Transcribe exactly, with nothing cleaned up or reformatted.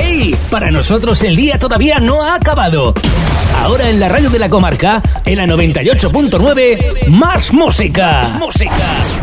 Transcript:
¡Ey! Para nosotros el día todavía no ha acabado. Ahora en la radio de la comarca, en la noventa y ocho punto nueve, más música. Música.